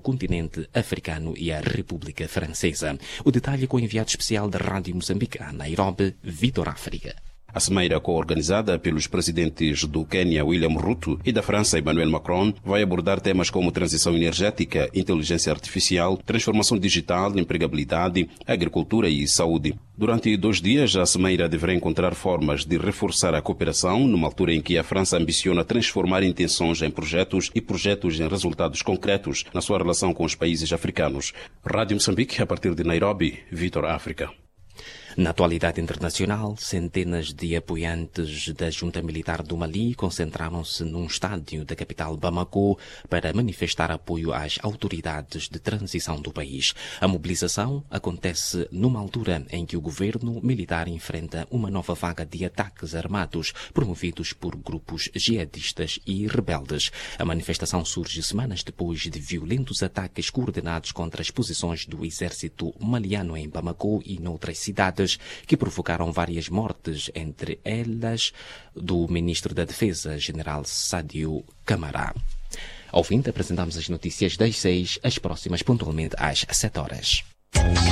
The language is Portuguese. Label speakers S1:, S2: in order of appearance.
S1: continente africano e a República Francesa. O detalhe com o enviado especial da Rádio Moçambique a Nairobi, Vitor África.
S2: A cimeira, co-organizada pelos presidentes do Quênia, William Ruto, e da França, Emmanuel Macron, vai abordar temas como transição energética, inteligência artificial, transformação digital, empregabilidade, agricultura e saúde. Durante 2 dias, a cimeira deverá encontrar formas de reforçar a cooperação, numa altura em que a França ambiciona transformar intenções em projetos e projetos em resultados concretos na sua relação com os países africanos. Rádio Moçambique, a partir de Nairobi, Vitor África.
S1: Na atualidade internacional, centenas de apoiantes da junta militar do Mali concentraram-se num estádio da capital Bamako para manifestar apoio às autoridades de transição do país. A mobilização acontece numa altura em que o governo militar enfrenta uma nova vaga de ataques armados promovidos por grupos jihadistas e rebeldes. A manifestação surge semanas depois de violentos ataques coordenados contra as posições do exército maliano em Bamako e noutras cidades, que provocaram várias mortes, entre elas do ministro da Defesa, general Sadio Camara. Ao fim, apresentamos as notícias das 6, as próximas pontualmente às 7 horas.